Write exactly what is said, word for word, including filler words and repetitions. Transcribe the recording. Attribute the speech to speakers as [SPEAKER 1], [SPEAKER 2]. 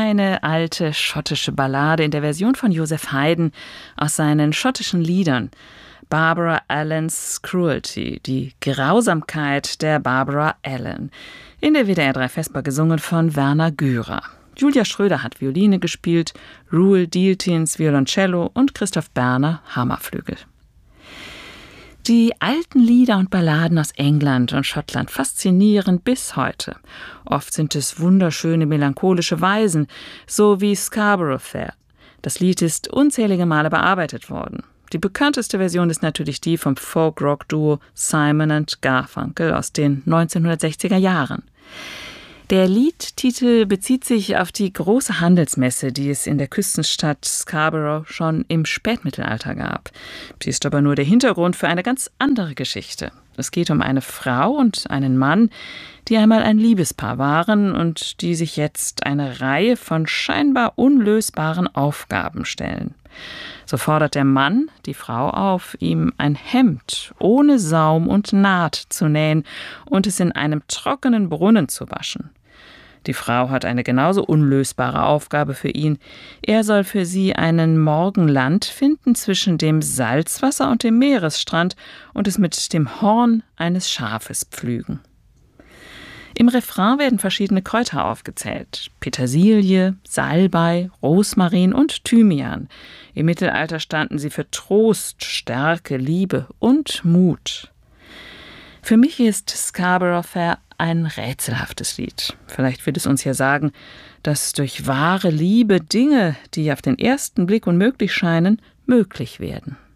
[SPEAKER 1] eine alte schottische Ballade in der Version von Joseph Haydn aus seinen schottischen Liedern. Barbara Allen's Cruelty, die Grausamkeit der Barbara Allen. In der W D R drei Vesper gesungen von Werner Gürer. Julia Schröder hat Violine gespielt, Roel Dieltins Violoncello und Christoph Berner Hammerflügel. Die alten Lieder und Balladen aus England und Schottland faszinieren bis heute. Oft sind es wunderschöne, melancholische Weisen, so wie Scarborough Fair. Das Lied ist unzählige Male bearbeitet worden. Die bekannteste Version ist natürlich die vom Folk-Rock-Duo Simon and Garfunkel aus den neunzehnhundertsechziger Jahren. Der Liedtitel bezieht sich auf die große Handelsmesse, die es in der Küstenstadt Scarborough schon im Spätmittelalter gab. Sie ist aber nur der Hintergrund für eine ganz andere Geschichte. Es geht um eine Frau und einen Mann, die einmal ein Liebespaar waren und die sich jetzt eine Reihe von scheinbar unlösbaren Aufgaben stellen. So fordert der Mann die Frau auf, ihm ein Hemd ohne Saum und Naht zu nähen und es in einem trockenen Brunnen zu waschen. Die Frau hat eine genauso unlösbare Aufgabe für ihn. Er soll für sie einen Morgenland finden zwischen dem Salzwasser und dem Meeresstrand und es mit dem Horn eines Schafes pflügen. Im Refrain werden verschiedene Kräuter aufgezählt. Petersilie, Salbei, Rosmarin und Thymian. Im Mittelalter standen sie für Trost, Stärke, Liebe und Mut. Für mich ist Scarborough Fair ein rätselhaftes Lied. Vielleicht wird es uns ja sagen, dass durch wahre Liebe Dinge, die auf den ersten Blick unmöglich scheinen, möglich werden.